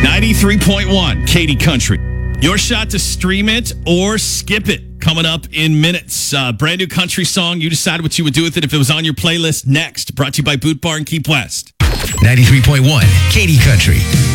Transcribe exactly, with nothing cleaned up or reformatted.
ninety-three point one, Katy Country. Your shot to stream it or skip it coming up in minutes. Uh, brand new country song. You decide what you would do with it if it was on your playlist next. Brought to you by Boot Bar and Keep West. ninety-three point one, Katy Country.